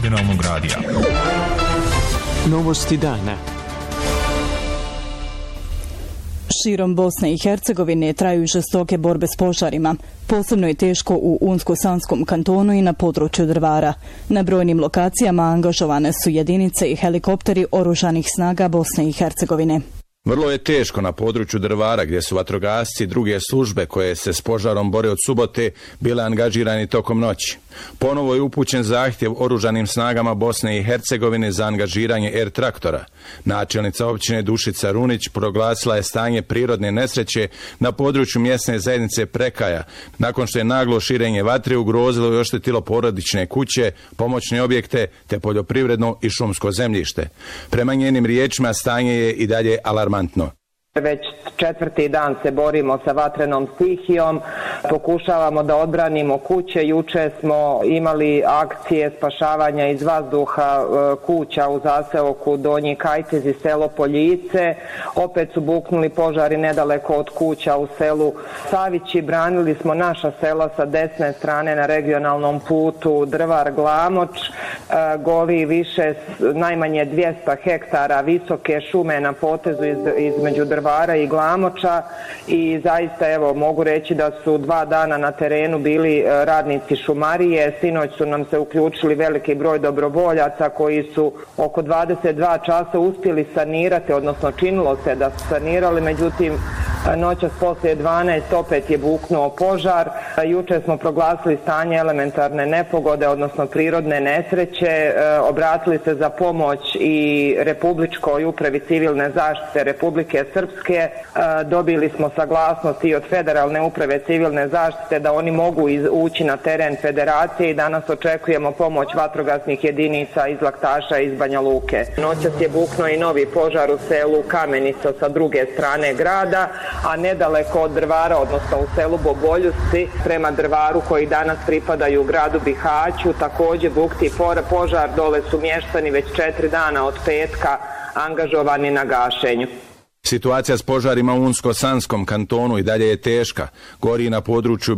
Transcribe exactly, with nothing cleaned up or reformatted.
regionalnog radija. Novosti dana. Širom Bosne i Hercegovine traju žestoke borbe s požarima. Posebno je teško u Unsko-Sanskom kantonu i na području Drvara. Na brojnim lokacijama angažovane su jedinice i helikopteri oružanih snaga Bosne i Hercegovine. Vrlo je teško na području Drvara, gdje su vatrogasci i druge službe koje se s požarom bore od subote bile angažirani tokom noći. Ponovo je upućen zahtjev oružanim snagama Bosne i Hercegovine za angažiranje er traktora. Načelnica općine Dušica Runić proglasila je stanje prirodne nesreće na području mjesne zajednice Prekaja, nakon što je naglo širenje vatre ugrozilo i oštetilo porodične kuće, pomoćne objekte te poljoprivredno i šumsko zemljište. Prema njenim riječima stanje je i dalje alarmantno. Već četvrti dan se borimo sa vatrenom stihijom, pokušavamo da odbranimo kuće. Juče smo imali akcije spašavanja iz vazduha kuća u zaseoku Donji Kajtez i selo Poljice. Opet su buknuli požari nedaleko od kuća u selu Savići. Branili smo naša sela sa desne strane na regionalnom putu Drvar-Glamoč. Goli više najmanje dvjesto hektara visoke šume na potezu iz, između Drvara i Glamoča i zaista evo mogu reći da su dva dana na terenu bili radnici šumarije. Sinoć su nam se uključili veliki broj dobrovoljaca koji su oko dvadeset dva časa uspjeli sanirati, odnosno činilo se da su sanirali, međutim noćas poslije dvanaest opet je buknuo požar. Juče smo proglasili stanje elementarne nepogode, odnosno prirodne nesreće. Obratili se za pomoć i Republičkoj upravi civilne zaštite Republike Srpske. Dobili smo saglasnost i od Federalne uprave civilne zaštite da oni mogu ući na teren federacije i danas očekujemo pomoć vatrogasnih jedinica iz Laktaša i iz Banja Luke. Noćas je buknuo i novi požar u selu Kamenico sa druge strane grada, a nedaleko od Drvara, odnosno u selu Boboljusci prema Drvaru koji danas pripadaju gradu Bihaću, također bukti požar. Dole su mještani već četiri dana od petka angažovani na gašenju. Situacija s požarima u Unsko-Sanskom kantonu i dalje je teška. Gori na području